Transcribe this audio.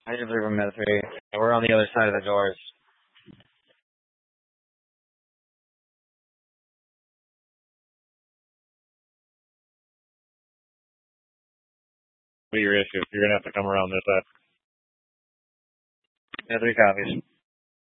I just leave them at 3. We're on the other side of the doors. Be your issue. You're gonna have to come around this side. Yeah, 3 copies.